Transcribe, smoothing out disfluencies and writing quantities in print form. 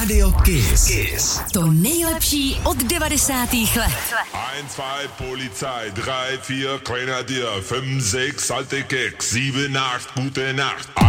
Radio Kiss. To nejlepší od 90. let. 1, 2, Polizei, 3, 4, Grenadier, 5, 6, alte Keks, 7, 8, gute Nacht.